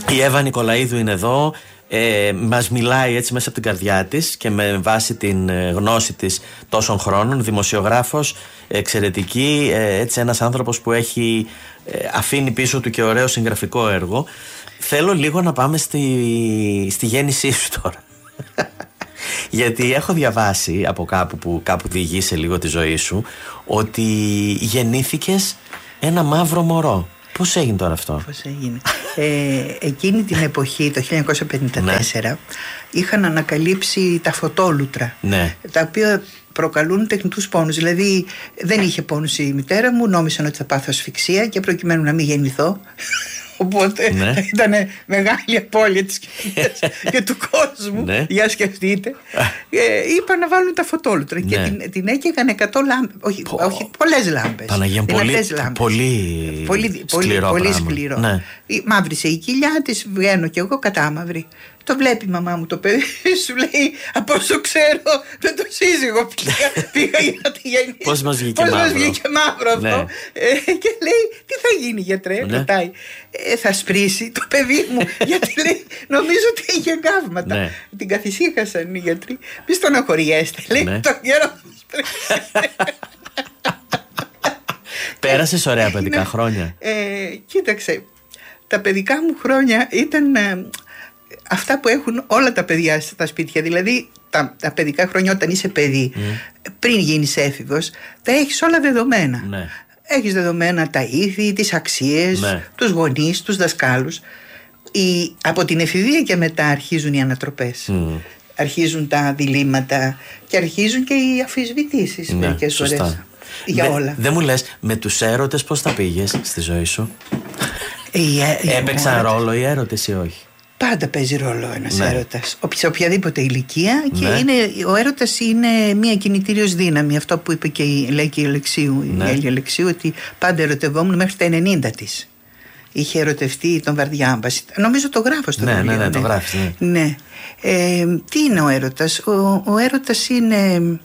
Η Εύα Νικολαίδου είναι εδώ. Μας μιλάει έτσι μέσα από την καρδιά της και με βάση την γνώση της τόσων χρόνων. Δημοσιογράφος, εξαιρετική, έτσι ένας άνθρωπος που έχει αφήνει πίσω του και ωραίο συγγραφικό έργο. Θέλω λίγο να πάμε στη γέννησή σου τώρα. Γιατί έχω διαβάσει από κάπου που κάπου διηγείσαι λίγο τη ζωή σου ότι γεννήθηκες ένα μαύρο μωρό. Πώς έγινε τώρα αυτό? Πώς έγινε? Εκείνη την εποχή, το 1954, είχαν ανακαλύψει τα φωτόλουτρα, τα οποία προκαλούν τεχνητούς πόνους. Δηλαδή δεν είχε πόνους η μητέρα μου, νόμισαν ότι θα πάθω ασφυξία και προκειμένου να μην γεννηθώ, οπότε ήταν μεγάλη απώλεια της κοινωνίας και του κόσμου, για σκεφτείτε, είπαν να βάλουν τα φωτόλουτρα και την έκαιγαν 100 λάμπες, όχι πολλές λάμπες. Παναγία, πολύ σκληρό. Μαύρισε η κοιλιά της, βγαίνω κι εγώ κατάμαυρη. Το βλέπει η μαμά μου το παιδί, σου λέει, από όσο ξέρω, με το σύζυγο πήγα για τη γεννήση. Πώς μας βγήκε μαύρο αυτό? Και λέει, τι θα γίνει γιατρέ? Ρωτάει. Θα σπρίσει το παιδί μου, γιατί λέει, νομίζω ότι είχε γκάβματα. Την καθησύχασαν οι γιατροί. Μη στενοχωριέστε, λέει, το καιρό θα σπρίσει. Πέρασες ωραία παιδικά χρόνια? Κοίταξε, τα παιδικά μου χρόνια ήταν αυτά που έχουν όλα τα παιδιά στα σπίτια. Δηλαδή τα παιδικά χρόνια όταν είσαι παιδί, πριν γίνεις έφηβος, τα έχεις όλα δεδομένα. Έχεις δεδομένα τα ήθη, τις αξίες, τους γονείς, τους δασκάλους. Από την εφηβεία και μετά αρχίζουν οι ανατροπές. Αρχίζουν τα διλήμματα και αρχίζουν και οι αμφισβητήσεις μερικές φορές. Για όλα. Δεν μου λες, με τους έρωτες πώς τα πήγες στη ζωή σου? Έπαιξαν ρόλο οι έρωτες ή όχι? Πάντα παίζει ρόλο ένας έρωτας, σε οποιαδήποτε ηλικία, και ο έρωτας είναι μια κινητήριος δύναμη. Αυτό που είπε και λέει και η Έλλη Αλεξίου, ότι πάντα ερωτευόμουν μέχρι τα 90 της. Είχε ερωτευτεί τον Βαρδιάμπαση. Νομίζω το γράφω στο βιβλίο. Ναι, το γράφεις. Ναι. Τι είναι ο έρωτας? Ο έρωτας είναι,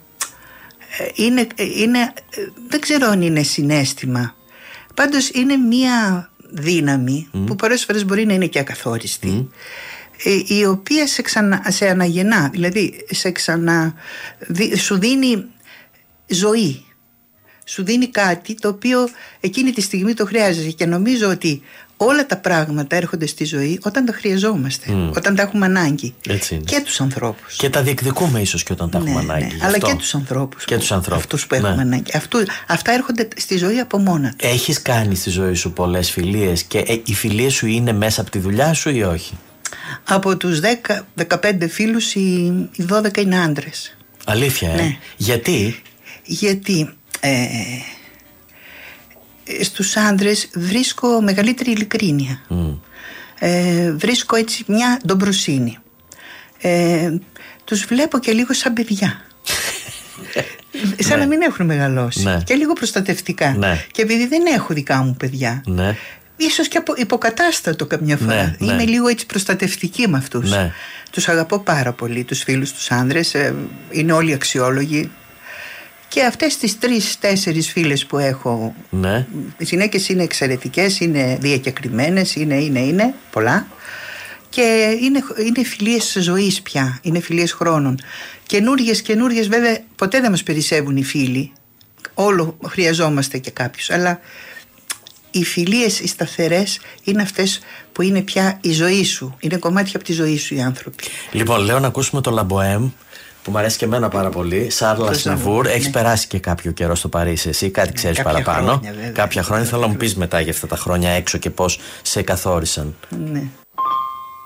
δεν ξέρω αν είναι συναίσθημα. Πάντως είναι μια δύναμη που πολλές φορές μπορεί να είναι και ακαθόριστη, η οποία σε αναγεννά, δηλαδή σου δίνει ζωή, σου δίνει κάτι το οποίο εκείνη τη στιγμή το χρειάζεσαι. Και νομίζω ότι όλα τα πράγματα έρχονται στη ζωή όταν τα χρειαζόμαστε, όταν τα έχουμε ανάγκη. Και τους ανθρώπους. Και τα διεκδικούμε ίσως και όταν τα έχουμε ανάγκη. Αλλά και τους ανθρώπους. Αυτούς που έχουμε ανάγκη. Αυτά έρχονται στη ζωή από μόνα τους. Έχεις κάνει στη ζωή σου πολλές φιλίες και οι φιλίες σου είναι μέσα από τη δουλειά σου ή όχι? Από τους 10-15 φίλους οι 12 είναι άντρες. Αλήθεια? Γιατί? Γιατί στους άντρες βρίσκω μεγαλύτερη ειλικρίνεια, βρίσκω έτσι μια ντομπροσύνη, τους βλέπω και λίγο σαν παιδιά. Σαν να μην έχουν μεγαλώσει, και λίγο προστατευτικά. Και επειδή δεν έχω δικά μου παιδιά, ίσως και υποκατάστατο καμιά φορά, είμαι λίγο έτσι προστατευτική με αυτούς. Τους αγαπώ πάρα πολύ τους φίλους τους άνδρες, είναι όλοι αξιόλογοι. Και αυτές τις 3-4 φίλες που έχω, οι γυναίκες είναι εξαιρετικές, είναι διακεκριμένες, είναι πολλά. Και είναι φιλίες ζωής πια, είναι φιλίες χρόνων. Καινούριες βέβαια ποτέ δεν μας περισσεύουν οι φίλοι. Όλο χρειαζόμαστε και κάποιους. Αλλά οι φιλίες, οι σταθερές, είναι αυτές που είναι πια η ζωή σου. Είναι κομμάτια από τη ζωή σου οι άνθρωποι. Λοιπόν, λέω να ακούσουμε το La Bohème, που μου αρέσει και εμένα πάρα πολύ. Σάρλ Ασναβούρ. Έχεις περάσει και κάποιο καιρό στο Παρίσι, εσύ κάτι ξέρεις παραπάνω? Κάποια χρόνια. Θέλω να μου πεις μετά για αυτά τα χρόνια έξω και πώς σε καθόρισαν. Ναι.